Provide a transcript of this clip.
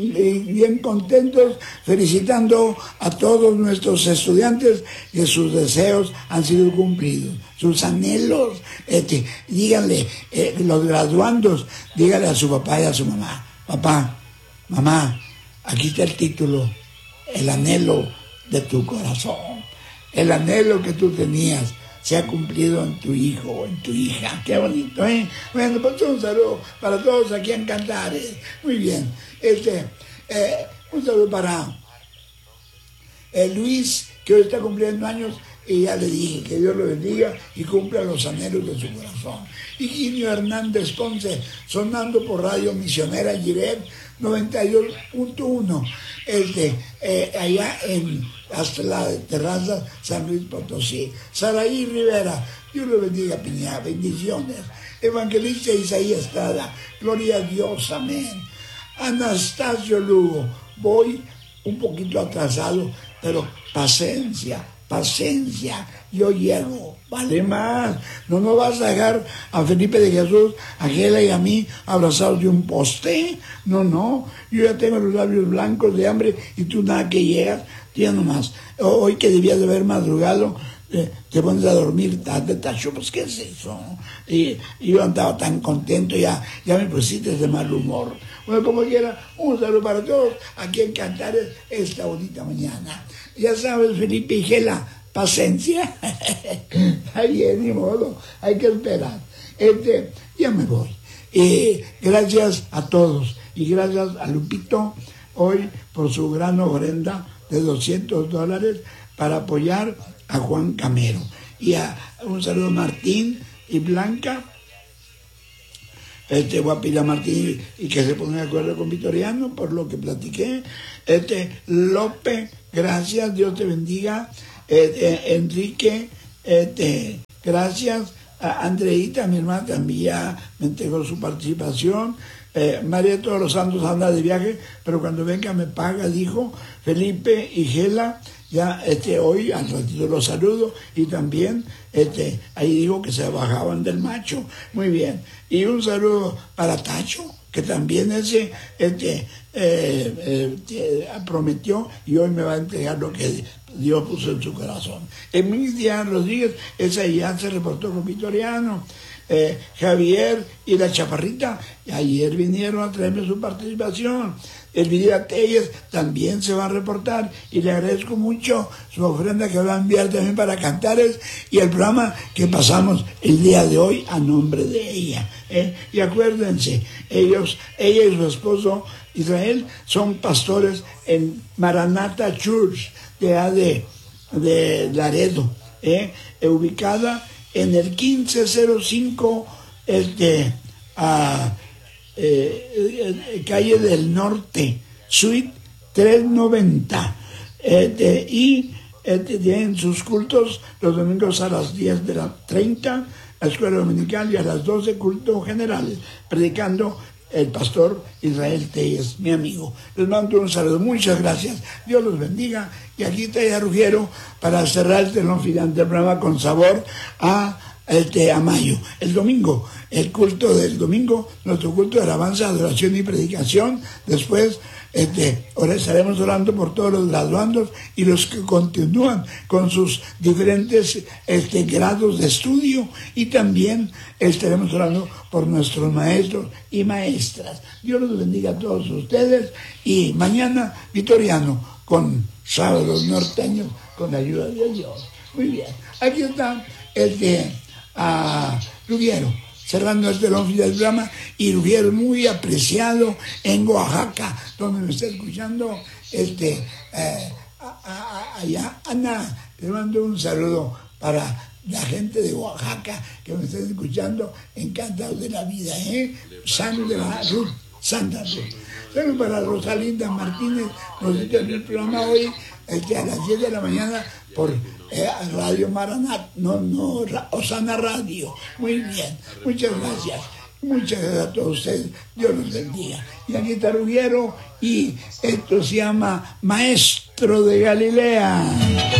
bien contentos, felicitando a todos nuestros estudiantes que sus deseos han sido cumplidos, sus anhelos. Díganle, los graduandos, díganle a su papá y a su mamá: papá, mamá, aquí está el título, el anhelo de tu corazón, el anhelo que tú tenías se ha cumplido en tu hijo o en tu hija. Qué bonito, ¿eh? Bueno, pues un saludo para todos aquí en Cantares. Muy bien. Un saludo para Luis, que hoy está cumpliendo años, y ya le dije que Dios lo bendiga y cumpla los anhelos de su corazón. Higinio Hernández Ponce, sonando por Radio Misionera Giret 92.1, allá hasta la terraza San Luis Potosí. Saraí Rivera, Dios lo bendiga, Piña, bendiciones. Evangelista Isaías Estrada, gloria a Dios, amén. Anastasio Lugo, voy un poquito atrasado, pero paciencia, yo llego, vale más. No nos vas a dejar a Felipe de Jesús, a Gela y a mí abrazados de un poste. No, yo ya tengo los labios blancos de hambre y tú nada que llegas, ya nomás. Hoy que debías de haber madrugado, te pones a dormir tarde, tacho, pues ¿qué es eso? Y yo andaba tan contento, ya me pusiste de mal humor. Bueno, como quiera, un saludo para todos aquí en Cantares esta bonita mañana. Ya sabes, Felipe y Gela, paciencia. Está bien, ni modo, hay que esperar. Ya me voy. Gracias a todos y gracias a Lupito hoy por su gran ofrenda de $200 para apoyar a Juan Camero. Y un saludo a Martín y Blanca. Voy a pedir a Martín y que se ponga de acuerdo con Vitoriano por lo que platiqué. López, gracias, Dios te bendiga. Enrique, gracias. A Andreita, mi hermana, también ya me entregó su participación. María de todos los Santos anda de viaje, pero cuando venga me paga, dijo. Felipe y Gela, ya hoy al ratito los saludo, y también ahí dijo que se bajaban del macho. Muy bien. Y un saludo para Tacho, que también prometió y hoy me va a entregar lo que Dios puso en su corazón. Emilia Rodríguez, esa ya se reportó con Vitoriano. Javier y la Chaparrita ayer vinieron a traerme su participación. Elvira Telles también se va a reportar y le agradezco mucho su ofrenda que va a enviar también para Cantares y el programa que pasamos el día de hoy a nombre de ella. Y acuérdense, ella y su esposo Israel son pastores en Maranatha Church de Laredo, ubicada en el 1505 calle del Norte, suite 390, y tienen sus cultos los domingos a las 10:30, la escuela dominical, y a las 12 culto general, predicando el pastor Israel Telles, mi amigo. Les mando un saludo, muchas gracias, Dios los bendiga, y aquí está ya Ruggiero para cerrar el telón final del programa con sabor a mayo. El domingo, el culto del domingo, nuestro culto de alabanza, adoración y predicación. Después ahora estaremos orando por todos los graduandos y los que continúan con sus diferentes grados de estudio, y también estaremos orando por nuestros maestros y maestras. Dios los bendiga a todos ustedes, y mañana Vitoriano con sábados norteños con la ayuda de Dios. Muy bien, aquí está Ruggiero cerrando este telón del programa, y Ruggiero muy apreciado en Oaxaca, donde me está escuchando allá. Ana, le mando un saludo para la gente de Oaxaca que me está escuchando, encantados de la vida, Santa Ruth. Saludos para Rosalinda Martínez, nos está en el programa hoy a las 10 de la mañana por Radio Maranatha, Osana Radio. Muy bien, muchas gracias a todos ustedes, Dios los bendiga. Y aquí está Ruggiero, y esto se llama Maestro de Galilea.